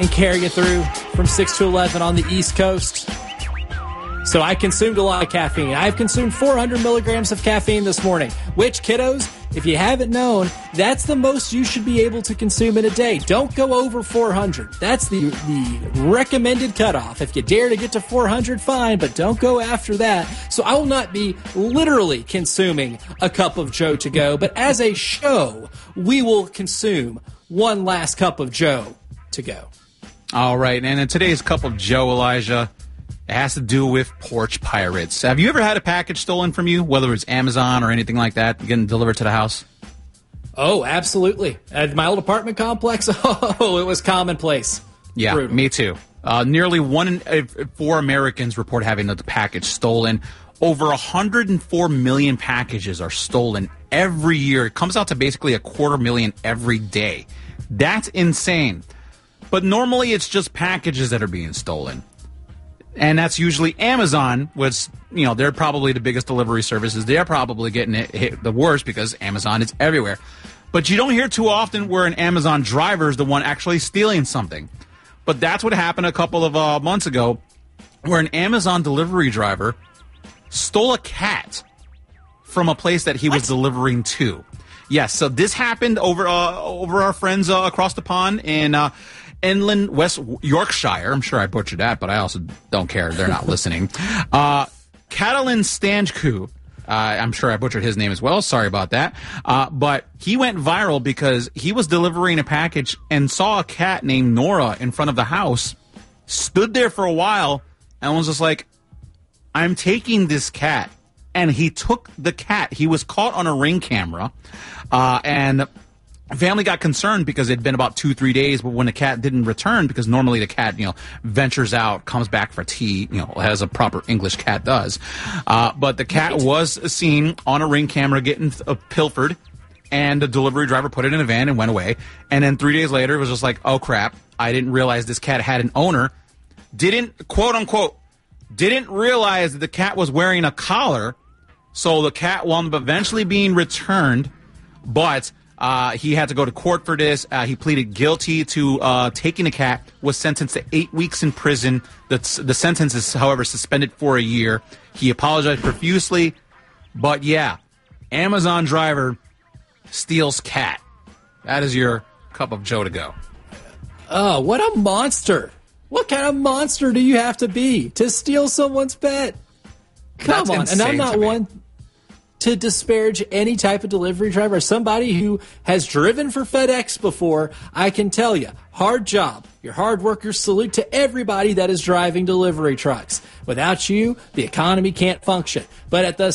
and carry you through from 6 to 11 on the East Coast. So I consumed a lot of caffeine. I've consumed 400 milligrams of caffeine this morning, which, kiddos, if you haven't known, that's the most you should be able to consume in a day. Don't go over 400. That's the recommended cutoff. If you dare to get to 400, fine, but don't go after that. So I will not be literally consuming a cup of Joe to go, but as a show, we will consume one last cup of Joe to go. All right, and in today's cup of Joe, Elijah, it has to do with porch pirates. Have you ever had a package stolen from you, whether it's Amazon or anything like that, getting delivered to the house? Oh, absolutely. At my old apartment complex, it was commonplace. Yeah, Brutal. Me too. Nearly 1 in 4 Americans report having a package stolen. Over 104 million packages are stolen every year. It comes out to basically 250,000 every day. That's insane. But normally it's just packages that are being stolen. And that's usually Amazon, which, they're probably the biggest delivery services. They're probably getting hit the worst because Amazon is everywhere. But you don't hear too often where an Amazon driver is the one actually stealing something. But that's what happened a couple of months ago, where an Amazon delivery driver stole a cat from a place that he was delivering to. Yes, so this happened over our friends across the pond in Inland West Yorkshire. I'm sure I butchered that, but I also don't care. They're not listening. Catalin Stanchku. I'm sure I butchered his name as well. Sorry about that. But he went viral because he was delivering a package and saw a cat named Nora in front of the house, stood there for a while, and was just like, I'm taking this cat. And he took the cat. He was caught on a Ring camera, and family got concerned because it had been about 2-3 days, but when the cat didn't return, because normally the cat, ventures out, comes back for tea, as a proper English cat does. But the cat was seen on a Ring camera getting pilfered, and the delivery driver put it in a van and went away. And then 3 days later, it was just like, oh crap, I didn't realize this cat had an owner. Didn't, quote unquote, didn't realize that the cat was wearing a collar, so the cat wound up eventually being returned, but he had to go to court for this. He pleaded guilty to taking the cat, was sentenced to 8 weeks in prison. The sentence is, however, suspended for a year. He apologized profusely, but yeah, Amazon driver steals cat. That is your cup of Joe to go. Oh, what a monster. What kind of monster do you have to be to steal someone's pet? Come on. And I'm not one to disparage any type of delivery driver. As somebody who has driven for FedEx before, I can tell you, hard job. You're hard workers. Salute to everybody that is driving delivery trucks. Without you, the economy can't function. But at the